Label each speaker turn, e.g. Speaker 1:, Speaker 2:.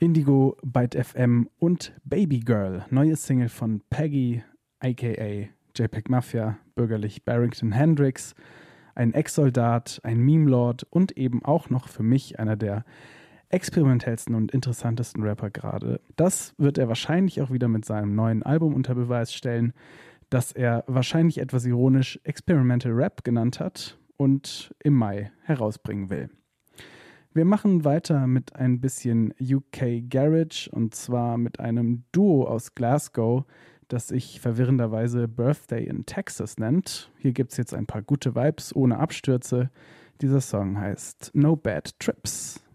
Speaker 1: Indigo, Byte FM und Baby Girl, neue Single von Peggy, aka JPEG Mafia, bürgerlich Barrington Hendrix, ein Ex-Soldat, ein Meme-Lord und eben auch noch für mich einer der experimentellsten und interessantesten Rapper gerade. Das wird er wahrscheinlich auch wieder mit seinem neuen Album unter Beweis stellen, das er wahrscheinlich etwas ironisch Experimental Rap genannt hat und im Mai herausbringen will. Wir machen weiter mit ein bisschen UK Garage und zwar mit einem Duo aus Glasgow, das sich verwirrenderweise Birthday in Texas nennt. Hier gibt es jetzt ein paar gute Vibes ohne Abstürze. Dieser Song heißt No Bad Trips.